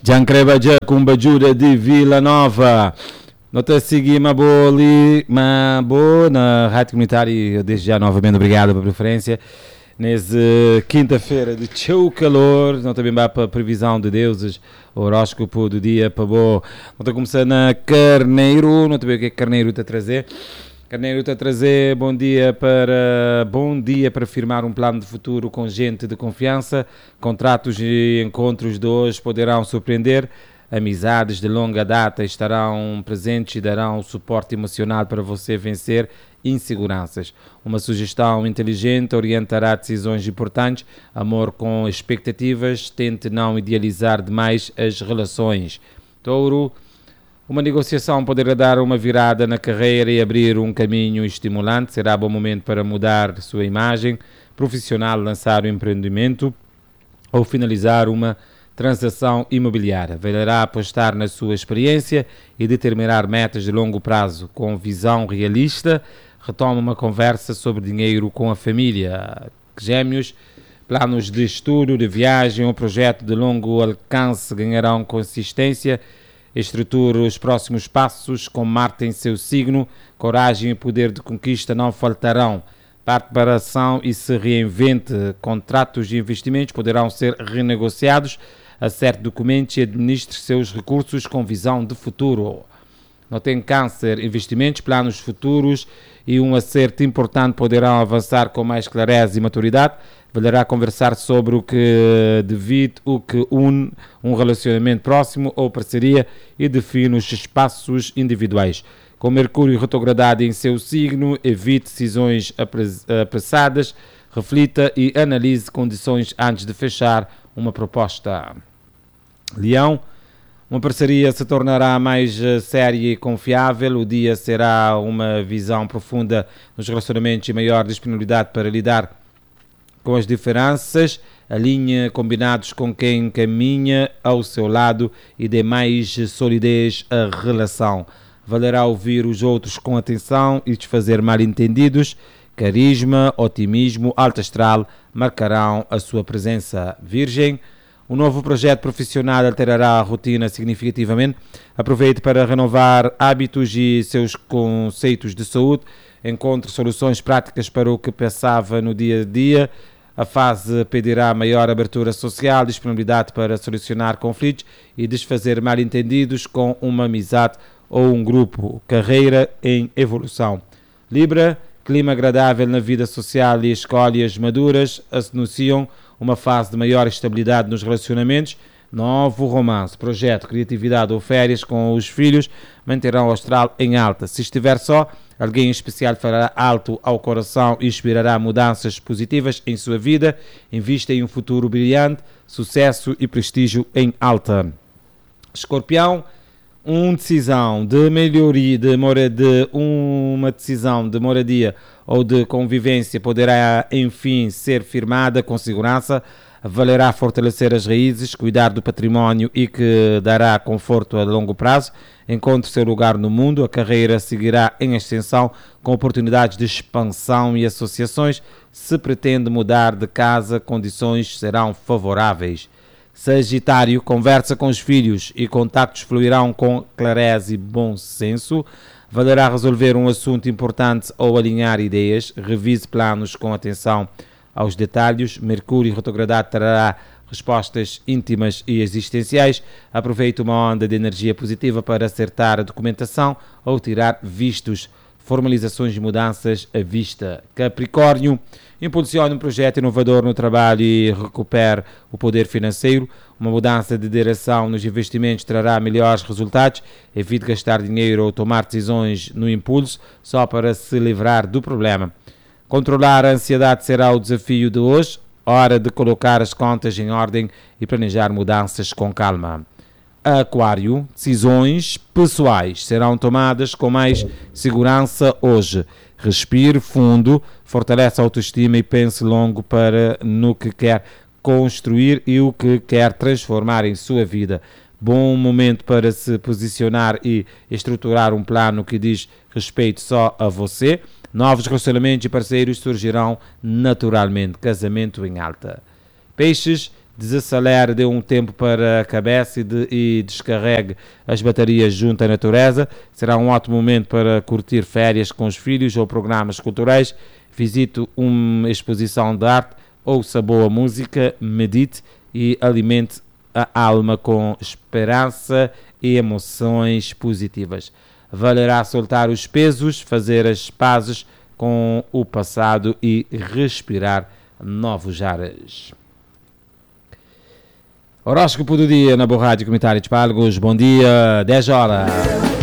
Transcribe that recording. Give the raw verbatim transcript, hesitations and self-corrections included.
Giancreva già com Bajura de Vila Nova. Nota seguir uma boa ali, uma boa na Rádio Comunitária. Desde já, novamente, obrigado pela preferência. Nessa quinta-feira de teu calor, não também vai para a previsão de deuses, o horóscopo do dia para boa. Não está começando na Carneiro, não também o que é que Carneiro está a trazer. Carneiro está a trazer bom dia para bom dia para firmar um plano de futuro com gente de confiança. Contratos e encontros de hoje poderão surpreender. Amizades de longa data estarão presentes e darão suporte emocional para você vencer inseguranças. Uma sugestão inteligente orientará decisões importantes. Amor com expectativas. Tente não idealizar demais as relações. Touro. Uma negociação poderá dar uma virada na carreira e abrir um caminho estimulante. Será bom momento para mudar sua imagem profissional, lançar um empreendimento ou finalizar uma transação imobiliária. Valerá apostar na sua experiência e determinar metas de longo prazo com visão realista. Retoma uma conversa sobre dinheiro com a família. Gêmeos. Planos de estudo, de viagem ou projeto de longo alcance ganharão consistência. Estruture os próximos passos com Marte em seu signo. Coragem e poder de conquista não faltarão. Preparação e se reinvente. Contratos de investimentos poderão ser renegociados. Acerte documentos e administre seus recursos com visão de futuro. Não tem câncer, investimentos, planos futuros e um acerto importante poderão avançar com mais clareza e maturidade. Valerá conversar sobre o que divide, o que une um relacionamento próximo ou parceria e define os espaços individuais. Com Mercúrio retrogradado em seu signo, evite decisões apressadas, reflita e analise condições antes de fechar uma proposta. Leão. Uma parceria se tornará mais séria e confiável. O dia será uma visão profunda nos relacionamentos e maior disponibilidade para lidar com as diferenças. Alinhe combinados com quem caminha ao seu lado e dê mais solidez à relação. Valerá ouvir os outros com atenção e desfazer mal-entendidos. Carisma, otimismo, alto astral marcarão a sua presença. Virgem. Um novo projeto profissional alterará a rotina significativamente. Aproveite para renovar hábitos e seus conceitos de saúde. Encontre soluções práticas para o que pensava no dia a dia. A fase pedirá maior abertura social, disponibilidade para solucionar conflitos e desfazer mal-entendidos com uma amizade ou um grupo. Carreira em evolução. Libra. Clima agradável na vida social e escolhas maduras anunciam uma fase de maior estabilidade nos relacionamentos. Novo romance, projeto, criatividade ou férias com os filhos manterão o astral em alta. Se estiver só, alguém especial fará alto ao coração e inspirará mudanças positivas em sua vida. Invista em um futuro brilhante, sucesso e prestígio em alta. Escorpião. Uma decisão de melhoria, de, mora, de uma decisão de moradia ou de convivência poderá, enfim, ser firmada com segurança. Valerá fortalecer as raízes, cuidar do património e que dará conforto a longo prazo. Encontre seu lugar no mundo. A carreira seguirá em ascensão com oportunidades de expansão e associações. Se pretende mudar de casa, condições serão favoráveis. Sagitário, conversa com os filhos e contactos fluirão com clareza e bom senso. Valerá resolver um assunto importante ou alinhar ideias. Revise planos com atenção aos detalhes. Mercúrio retrogradado trará respostas íntimas e existenciais. Aproveite uma onda de energia positiva para acertar a documentação ou tirar vistos. Formalizações e mudanças à vista. Capricórnio. Impulsione um projeto inovador no trabalho e recupere o poder financeiro. Uma mudança de direção nos investimentos trará melhores resultados. Evite gastar dinheiro ou tomar decisões no impulso só para se livrar do problema. Controlar a ansiedade será o desafio de hoje. Hora de colocar as contas em ordem e planejar mudanças com calma. Aquário, decisões pessoais serão tomadas com mais segurança hoje. Respire fundo, fortaleça a autoestima e pense longo para no que quer construir e o que quer transformar em sua vida. Bom momento para se posicionar e estruturar um plano que diz respeito só a você. Novos relacionamentos e parceiros surgirão naturalmente. Casamento em alta. Peixes, desacelere, dê um tempo para a cabeça e, de, e descarregue as baterias junto à natureza. Será um ótimo momento para curtir férias com os filhos ou programas culturais. Visite uma exposição de arte, ouça boa música, medite e alimente a alma com esperança e emoções positivas. Valerá soltar os pesos, fazer as pazes com o passado e respirar novos ares. Horóscopo do dia na Boa Rádio Comunitária de Palgos. Bom dia, dez horas.